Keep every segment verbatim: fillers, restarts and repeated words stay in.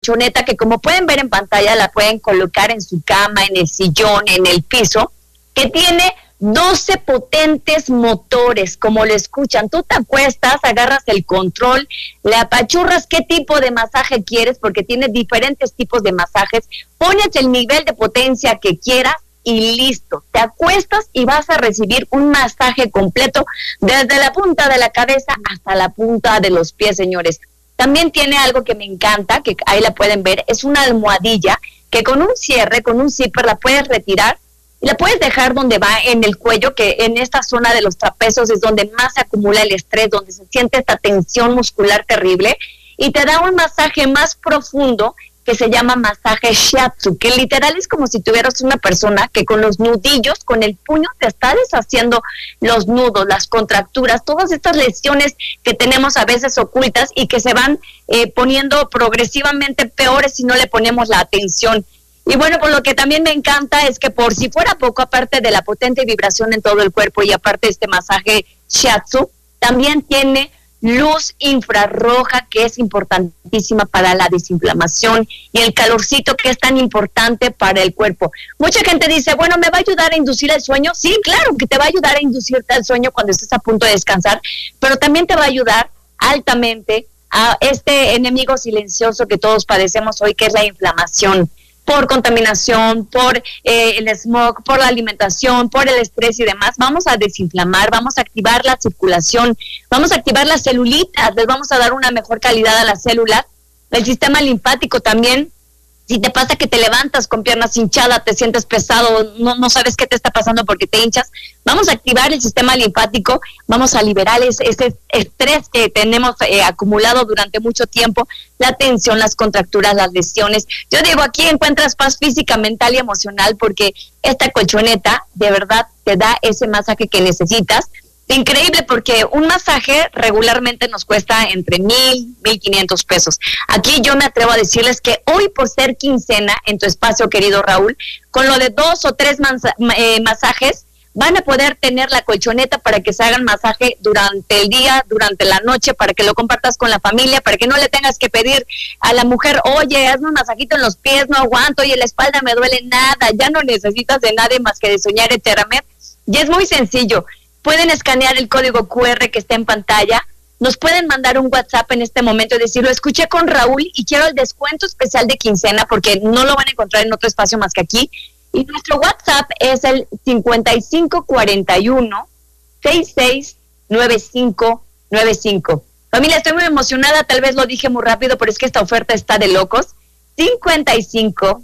colchoneta que, como pueden ver en pantalla, la pueden colocar en su cama, en el sillón, en el piso, que tiene doce potentes motores, como lo escuchan. Tú te acuestas, agarras el control, le apachurras qué tipo de masaje quieres, porque tiene diferentes tipos de masajes, pones el nivel de potencia que quieras y listo. Te acuestas y vas a recibir un masaje completo desde la punta de la cabeza hasta la punta de los pies, señores. También tiene algo que me encanta, que ahí la pueden ver, es una almohadilla que con un cierre, con un zipper la puedes retirar y la puedes dejar donde va, en el cuello, que en esta zona de los trapecios es donde más se acumula el estrés, donde se siente esta tensión muscular terrible, y te da un masaje más profundo que se llama masaje shiatsu, que literal es como si tuvieras una persona que con los nudillos, con el puño, te está deshaciendo los nudos, las contracturas, todas estas lesiones que tenemos a veces ocultas y que se van eh, poniendo progresivamente peores si no le ponemos la atención. Y bueno, por lo que también me encanta es que, por si fuera poco, aparte de la potente vibración en todo el cuerpo y aparte de este masaje shiatsu, también tiene luz infrarroja, que es importantísima para la desinflamación, y el calorcito, que es tan importante para el cuerpo. Mucha gente dice, bueno, ¿me va a ayudar a inducir el sueño? Sí, claro que te va a ayudar a inducirte al sueño cuando estés a punto de descansar, pero también te va a ayudar altamente a este enemigo silencioso que todos padecemos hoy, que es la inflamación, por contaminación, por eh, el smog, por la alimentación, por el estrés y demás. Vamos a desinflamar, vamos a activar la circulación, vamos a activar las celulitas, les vamos a dar una mejor calidad a las células. El sistema linfático también. Si te pasa que te levantas con piernas hinchadas, te sientes pesado, no, no sabes qué te está pasando porque te hinchas, vamos a activar el sistema linfático, vamos a liberar ese, ese estrés que tenemos eh, acumulado durante mucho tiempo, la tensión, las contracturas, las lesiones. Yo digo, aquí encuentras paz física, mental y emocional, porque esta colchoneta de verdad te da ese masaje que necesitas. Increíble, porque un masaje regularmente nos cuesta entre mil, mil quinientos pesos. Aquí yo me atrevo a decirles que hoy, por ser quincena en tu espacio, querido Raúl, con lo de dos o tres masa- eh, masajes, van a poder tener la colchoneta para que se hagan masaje durante el día, durante la noche, para que lo compartas con la familia, para que no le tengas que pedir a la mujer, oye, hazme un masajito en los pies, no aguanto, oye, la espalda me duele, nada. Ya no necesitas de nadie más que de Soñar Eteramed. Y es muy sencillo. Pueden escanear el código cu erre que está en pantalla, nos pueden mandar un WhatsApp en este momento y decir, lo escuché con Raúl y quiero el descuento especial de quincena, porque no lo van a encontrar en otro espacio más que aquí. Y nuestro WhatsApp es el cincuenta y cinco cuarenta y uno, sesenta y seis, noventa y cinco noventa y cinco. Familia, estoy muy emocionada, tal vez lo dije muy rápido, pero es que esta oferta está de locos. cincuenta y cinco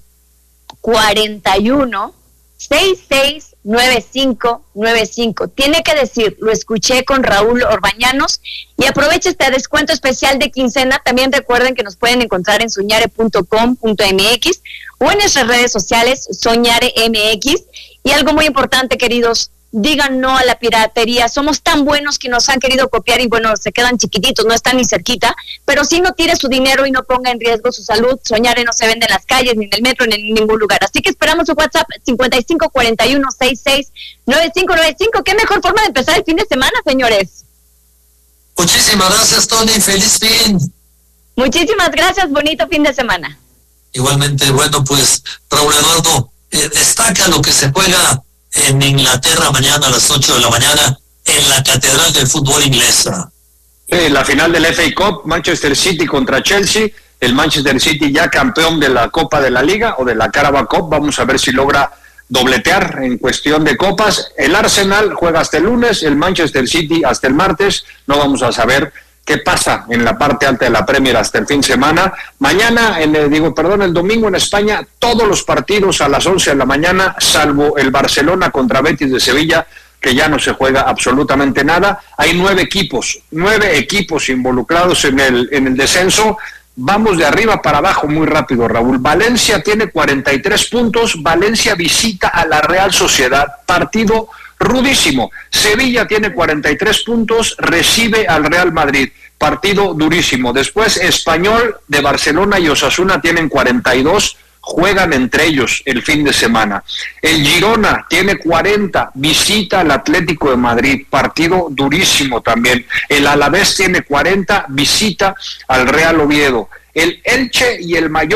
cuarenta y uno, sesenta y seis, noventa y cinco noventa y cinco. Tiene que decir, lo escuché con Raúl Orbañanos, y aproveche este descuento especial de quincena. También recuerden que nos pueden encontrar en soñare punto com punto eme equis o en nuestras redes sociales, Soñare M X. Y algo muy importante, queridos, digan no a la piratería. Somos tan buenos que nos han querido copiar y bueno, se quedan chiquititos, no están ni cerquita, pero sí no tire su dinero y no ponga en riesgo su salud. Soñare no se vende en las calles, ni en el metro, ni en ningún lugar. Así que esperamos su WhatsApp, cincuenta y cinco cuarenta y uno, sesenta y seis, noventa y cinco noventa y cinco. ¿Qué mejor forma de empezar el fin de semana, señores? Muchísimas gracias, Tony. Feliz fin. Muchísimas gracias, bonito fin de semana. Igualmente, bueno, pues, Raúl Eduardo, eh, destaca lo que se juega en Inglaterra mañana a las ocho de la mañana en la Catedral del Fútbol Inglesa. Sí, la final del F A Cup, Manchester City contra Chelsea. El Manchester City ya campeón de la Copa de la Liga o de la Carabao Cup. Vamos a ver si logra dobletear en cuestión de copas. El Arsenal juega hasta el lunes, el Manchester City hasta el martes. No vamos a saber qué pasa en la parte alta de la Premier hasta el fin de semana. Mañana, en el, digo, perdón, el domingo en España, todos los partidos a las once de la mañana, salvo el Barcelona contra Betis de Sevilla, que ya no se juega absolutamente nada. Hay nueve equipos, nueve equipos involucrados en el, en el descenso. Vamos de arriba para abajo muy rápido, Raúl. Valencia tiene cuarenta y tres puntos, Valencia visita a la Real Sociedad, partido rudísimo. Sevilla tiene cuarenta y tres puntos, recibe al Real Madrid, partido durísimo. Después Español de Barcelona y Osasuna tienen cuarenta y dos, juegan entre ellos el fin de semana. El Girona tiene cuarenta, visita al Atlético de Madrid, partido durísimo también. El Alavés tiene cuarenta, visita al Real Oviedo. El Elche y el Mallorca